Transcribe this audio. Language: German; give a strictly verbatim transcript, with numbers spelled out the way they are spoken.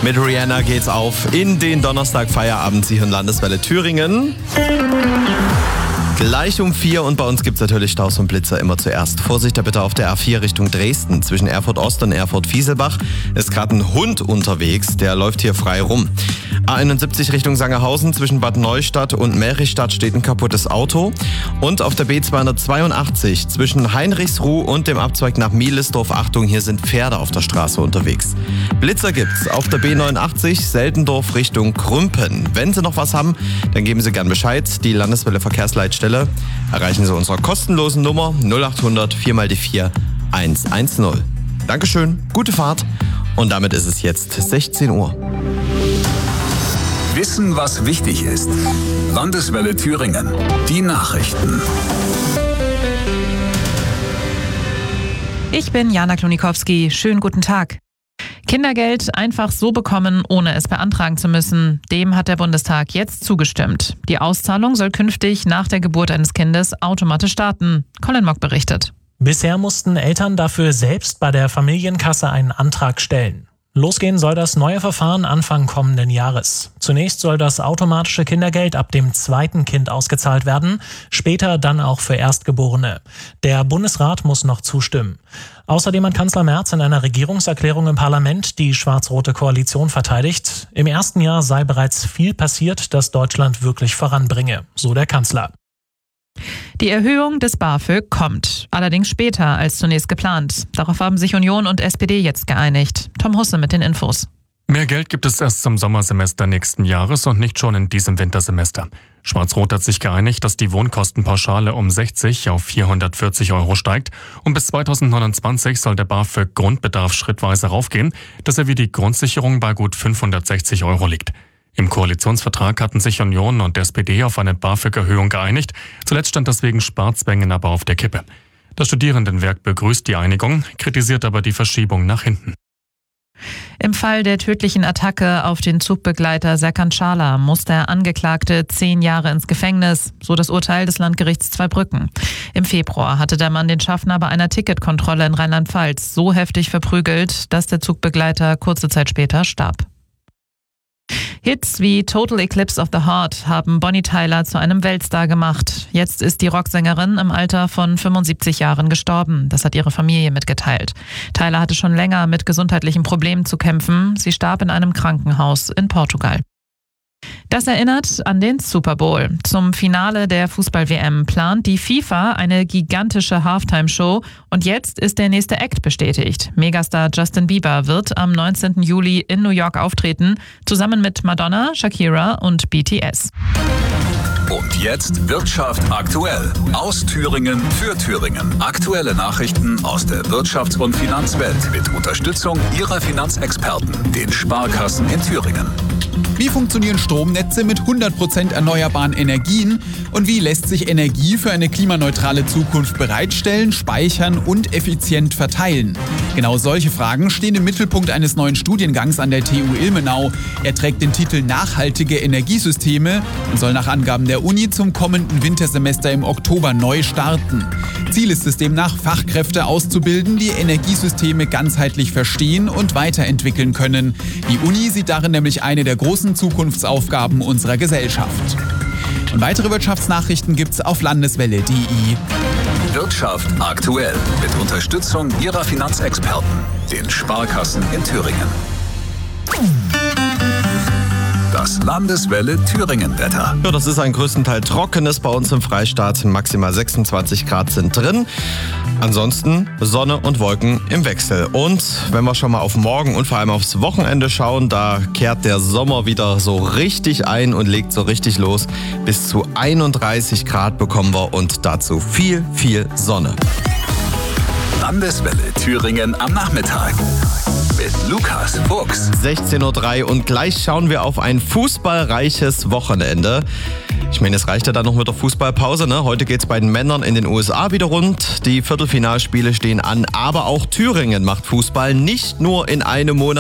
Mit Rihanna geht's auf in den Donnerstag-Feierabend hier in Landeswelle Thüringen. Gleich um vier und bei uns gibt es natürlich Staus und Blitzer immer zuerst. Vorsicht da bitte auf der A vier Richtung Dresden. Zwischen Erfurt Ost und Erfurt Fieselbach ist gerade ein Hund unterwegs, der läuft hier frei rum. A einundsiebzig Richtung Sangerhausen, zwischen Bad Neustadt und Merichstadt steht ein kaputtes Auto. Und auf der B zweihundertzweiundachtzig zwischen Heinrichsruh und dem Abzweig nach Mihlesdorf, Achtung, hier sind Pferde auf der Straße unterwegs. Blitzer gibt's auf der B neunundachtzig Seldendorf Richtung Krümpen. Wenn Sie noch was haben, dann geben Sie gern Bescheid. Die Landeswelle Verkehrsleitstelle erreichen Sie unserer kostenlosen Nummer null acht hundert vier mal die vier eins eins null. Dankeschön, gute Fahrt und damit ist es jetzt sechzehn Uhr. Wissen, was wichtig ist. Landeswelle Thüringen. Die Nachrichten. Ich bin Jana Klonikowski. Schönen guten Tag. Kindergeld einfach so bekommen, ohne es beantragen zu müssen. Dem hat der Bundestag jetzt zugestimmt. Die Auszahlung soll künftig nach der Geburt eines Kindes automatisch starten. Colin Mock berichtet. Bisher mussten Eltern dafür selbst bei der Familienkasse einen Antrag stellen. Losgehen soll das neue Verfahren Anfang kommenden Jahres. Zunächst soll das automatische Kindergeld ab dem zweiten Kind ausgezahlt werden, später dann auch für Erstgeborene. Der Bundesrat muss noch zustimmen. Außerdem hat Kanzler Merz in einer Regierungserklärung im Parlament die schwarz-rote Koalition verteidigt. Im ersten Jahr sei bereits viel passiert, das Deutschland wirklich voranbringe, so der Kanzler. Die Erhöhung des BAföG kommt, allerdings später als zunächst geplant. Darauf haben sich Union und S P D jetzt geeinigt. Tom Husse mit den Infos. Mehr Geld gibt es erst zum Sommersemester nächsten Jahres und nicht schon in diesem Wintersemester. Schwarz-Rot hat sich geeinigt, dass die Wohnkostenpauschale um sechzig auf vierhundertvierzig Euro steigt und bis zweitausendneunundzwanzig soll der BAföG-Grundbedarf schrittweise raufgehen, dass er wie die Grundsicherung bei gut fünfhundertsechzig Euro liegt. Im Koalitionsvertrag hatten sich Union und S P D auf eine BAföG-Erhöhung geeinigt. Zuletzt stand das wegen Sparzwängen aber auf der Kippe. Das Studierendenwerk begrüßt die Einigung, kritisiert aber die Verschiebung nach hinten. Im Fall der tödlichen Attacke auf den Zugbegleiter Serkan Çağlar muss der Angeklagte zehn Jahre ins Gefängnis, so das Urteil des Landgerichts Zweibrücken. Im Februar hatte der Mann den Schaffner bei einer Ticketkontrolle in Rheinland-Pfalz so heftig verprügelt, dass der Zugbegleiter kurze Zeit später starb. Hits wie Total Eclipse of the Heart haben Bonnie Tyler zu einem Weltstar gemacht. Jetzt ist die Rocksängerin im Alter von fünfundsiebzig Jahren gestorben. Das hat ihre Familie mitgeteilt. Tyler hatte schon länger mit gesundheitlichen Problemen zu kämpfen. Sie starb in einem Krankenhaus in Portugal. Das erinnert an den Super Bowl. Zum Finale der Fußball-W M plant die FIFA eine gigantische Halftime-Show und jetzt ist der nächste Act bestätigt. Megastar Justin Bieber wird am neunzehnten Juli in New York auftreten, zusammen mit Madonna, Shakira und B T S. Und jetzt Wirtschaft aktuell. Aus Thüringen für Thüringen. Aktuelle Nachrichten aus der Wirtschafts- und Finanzwelt mit Unterstützung Ihrer Finanzexperten, den Sparkassen in Thüringen. Wie funktionieren Stromnetze mit hundert Prozent erneuerbaren Energien und wie lässt sich Energie für eine klimaneutrale Zukunft bereitstellen, speichern und effizient verteilen? Genau solche Fragen stehen im Mittelpunkt eines neuen Studiengangs an der T U Ilmenau. Er trägt den Titel Nachhaltige Energiesysteme und soll nach Angaben der Uni zum kommenden Wintersemester im Oktober neu starten. Ziel ist es demnach, Fachkräfte auszubilden, die Energiesysteme ganzheitlich verstehen und weiterentwickeln können. Die Uni sieht darin nämlich eine der großen Zukunftsaufgaben unserer Gesellschaft. Und weitere Wirtschaftsnachrichten gibt's auf landeswelle punkt de. Wirtschaft aktuell mit Unterstützung Ihrer Finanzexperten, den Sparkassen in Thüringen. Das Landeswelle Thüringen-Wetter. Ja, das ist ein größtenteils trockenes bei uns im Freistaat. Maximal sechsundzwanzig Grad sind drin. Ansonsten Sonne und Wolken im Wechsel. Und wenn wir schon mal auf morgen und vor allem aufs Wochenende schauen, da kehrt der Sommer wieder so richtig ein und legt so richtig los. Bis zu einunddreißig Grad bekommen wir und dazu viel, viel Sonne. Landeswelle Thüringen am Nachmittag. Mit Lukas Fuchs. sechzehn Uhr drei und gleich schauen wir auf ein fußballreiches Wochenende. Ich meine, es reicht ja dann noch mit der Fußballpause, ne? Heute geht's bei den Männern in den U S A wieder rund. Die Viertelfinalspiele stehen an, aber auch Thüringen macht Fußball nicht nur in einem Monat.